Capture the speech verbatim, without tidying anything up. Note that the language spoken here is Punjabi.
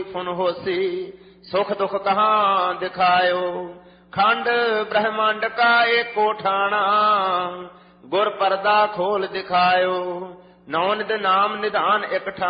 ਫੁਨ ਹੋਸੀ ਸੁਖ ਦੁਖ ਕਹਾਂ ਦਿਖਾਇਓ। ਖੰਡ ਬ੍ਰਹਮੰਡ ਕਾ ਏਕੋ ਠਾਣਾ ਗੁਰ ਪਰਦਾ ਖੋਲ ਦਿਖਾਇਓ। ਨੌ ਨਿਧ ਨਾਮ ਨਿਧਾਨ ਇਕ ਠਾਣਾ